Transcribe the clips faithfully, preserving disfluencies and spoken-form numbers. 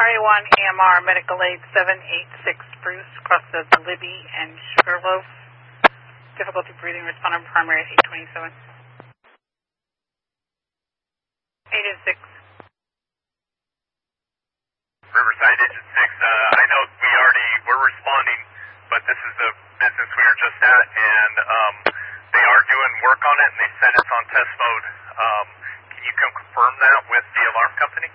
A one A M R Medical Aid seven eight six Bruce, across the Libby and Sugarloaf. Difficulty breathing, responding primary at eight twenty-seven. eight eight six. Riverside Agent six, uh, I know we already, we're responding, but this is the business we were just at, and um, they are doing work on it, and they said it's on test mode. Um, can you confirm that with the alarm company?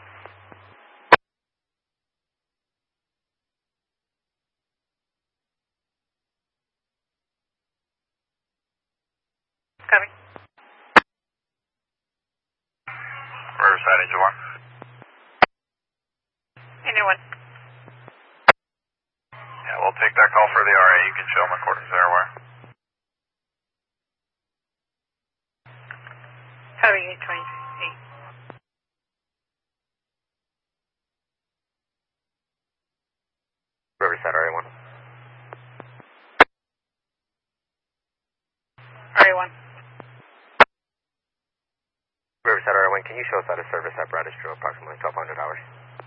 Copy. Riverside Agent one. Anyone? Yeah, we'll take that call for the R A. You can show them according to their where. Copy eight twenty-eight. Riverside R A one. R A one. Riverside R A one, can you show us how to service apparatus drew approximately twelve hundred hours?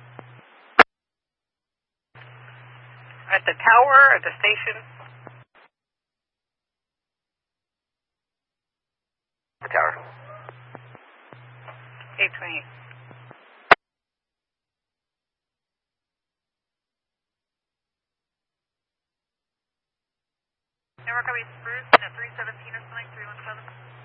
At the tower, at the station. The tower. eight twenty-eight. Network, are we Bruce at three seventeen or something, three one seven?